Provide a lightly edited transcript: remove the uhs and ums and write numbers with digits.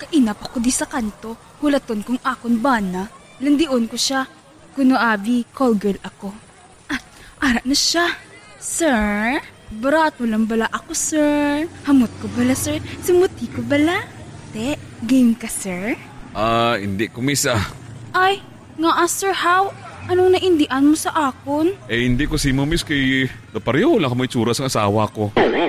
Kainap ako di sa kanto. Hulaton kong akon bana. Landion ko siya. Kuno abi, call girl ako. Ara na siya. Sir? Barat mo lang bala ako, sir. Hamot ko bala, sir. Sumuti ko bala. Te, game ka, sir? Hindi ko, miss. Ay, nga sir, how? Anong naindian mo sa akon? Hindi ko si mo, miss, kay napareho lang ka may tsura sa asawa ko.